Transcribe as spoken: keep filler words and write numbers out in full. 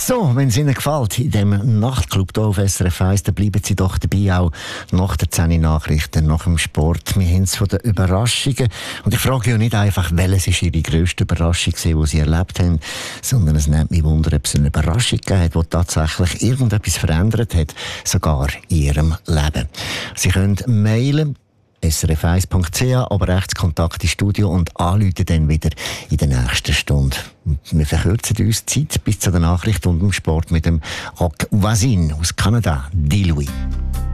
So, wenn es Ihnen gefällt, in diesem Nachtclub hier auf S R F eins, dann bleiben Sie doch dabei, auch nach der zehn Uhr Nachrichten, nach dem Sport. Wir haben es von den Überraschungen. Und ich frage ja nicht einfach, welches ist Ihre grösste Überraschung war, die Sie erlebt haben, sondern es nimmt mich Wunder, ob es eine Überraschung gegeben hat, die tatsächlich irgendetwas verändert hat, sogar in Ihrem Leben. Sie können mailen, s r f eins punkt c h, aber Rechtskontakt ins Studio und anrufen dann wieder in der nächsten Stunde. Wir verkürzen uns die Zeit bis zu der Nachricht und dem Sport mit dem Rock Voisin aus Kanada, Dilouis.